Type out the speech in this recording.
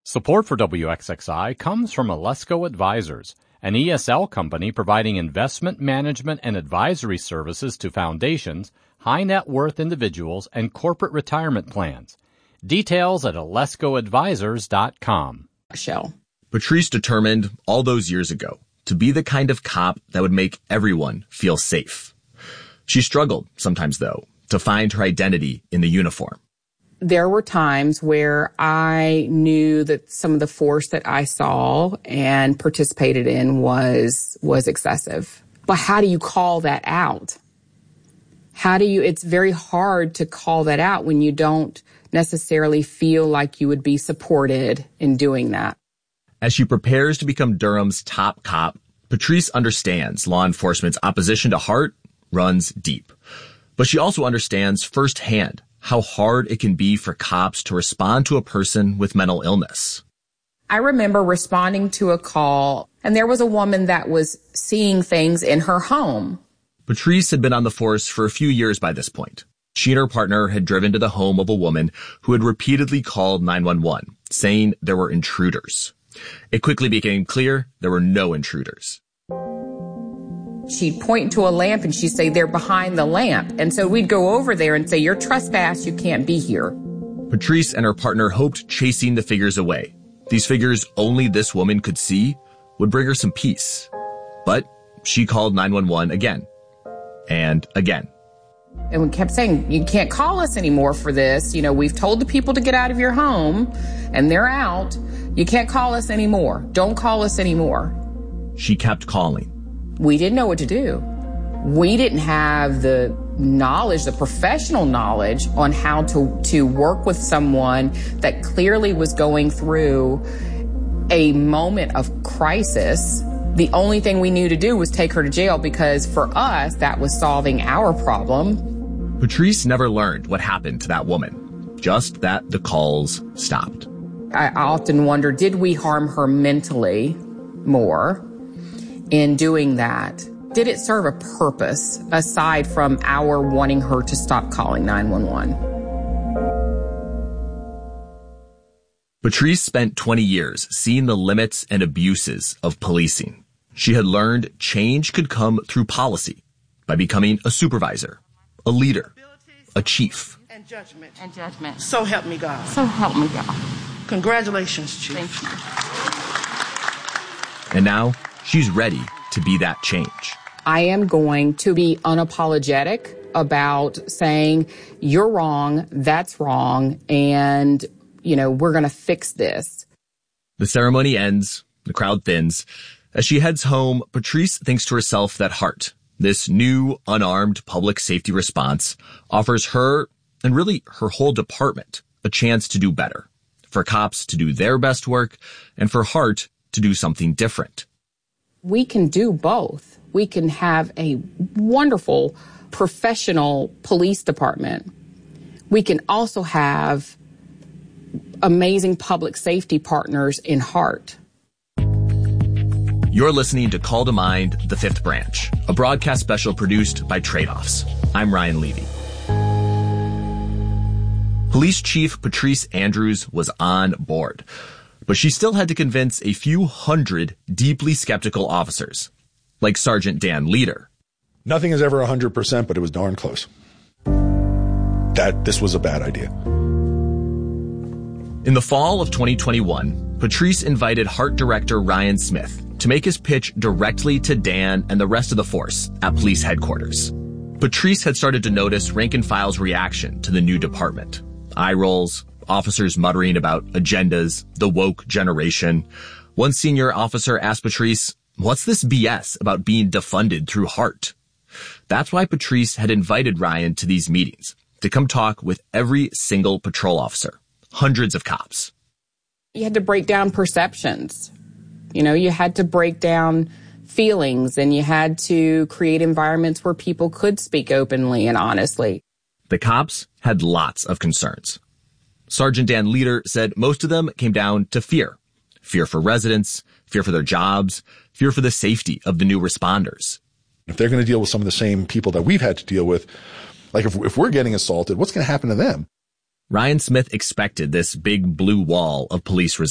Support for WXXI comes from Alesco Advisors, an ESL company providing investment management and advisory services to foundations, high net worth individuals, and corporate retirement plans. Details at alescoadvisors.com. Patrice determined all those years ago to be the kind of cop that would make everyone feel safe. She struggled sometimes, though, to find her identity in the uniform. There were times where I knew that some of the force that I saw and participated in was excessive. But how do you call that out? It's very hard to call that out when you don't necessarily feel like you would be supported in doing that. As she prepares to become Durham's top cop, Patrice understands law enforcement's opposition to Hart runs deep. But she also understands firsthand how hard it can be for cops to respond to a person with mental illness. I remember responding to a call, and there was a woman that was seeing things in her home. Patrice had been on the force for a few years by this point. She and her partner had driven to the home of a woman who had repeatedly called 911, saying there were intruders. It quickly became clear there were no intruders. She'd point to a lamp and she'd say, "They're behind the lamp." And so we'd go over there and say, "You're trespassed, you can't be here." Patrice and her partner hoped chasing the figures away, these figures only this woman could see, would bring her some peace. But she called 911 again and again. And we kept saying, "You can't call us anymore for this. We've told the people to get out of your home and they're out. You can't call us anymore. Don't call us anymore." She kept calling. We didn't know what to do. We didn't have the knowledge, the professional knowledge on how to work with someone that clearly was going through a moment of crisis. The only thing we knew to do was take her to jail because for us, that was solving our problem. Patrice never learned what happened to that woman, just that the calls stopped. I often wonder, did we harm her mentally more in doing that? Did it serve a purpose aside from our wanting her to stop calling 911? Patrice spent 20 years seeing the limits and abuses of policing. She had learned change could come through policy by becoming a supervisor, a leader, a chief. And judgment. So help me God. Congratulations, Chief. Thank you. And now she's ready to be that change. I am going to be unapologetic about saying, "You're wrong, that's wrong, and, we're going to fix this." The ceremony ends, the crowd thins. As she heads home, Patrice thinks to herself that Hart, this new, unarmed public safety response, offers her, and really her whole department, a chance to do better. For cops to do their best work, and for Hart to do something different. We can do both. We can have a wonderful professional police department. We can also have amazing public safety partners in Hart. You're listening to Call to Mind, The Fifth Branch, a broadcast special produced by Trade-Offs. I'm Ryan Levy. Police Chief Patrice Andrews was on board, but she still had to convince a few hundred deeply skeptical officers, like Sergeant Dan Leader. Nothing is ever 100%, but it was darn close. That this was a bad idea. In the fall of 2021, Patrice invited Hart Director Ryan Smith to make his pitch directly to Dan and the rest of the force at police headquarters. Patrice had started to notice rank and file's reaction to the new department. Eye rolls, officers muttering about agendas, the woke generation. One senior officer asked Patrice, "What's this BS about being defunded through Hart?" That's why Patrice had invited Ryan to these meetings, to come talk with every single patrol officer, hundreds of cops. You had to break down perceptions. You had to break down feelings, and you had to create environments where people could speak openly and honestly. The cops had lots of concerns. Sergeant Dan Leader said most of them came down to fear. Fear for residents, fear for their jobs, fear for the safety of the new responders. If they're going to deal with some of the same people that we've had to deal with, like if we're getting assaulted, what's going to happen to them? Ryan Smith expected this big blue wall of police resistance.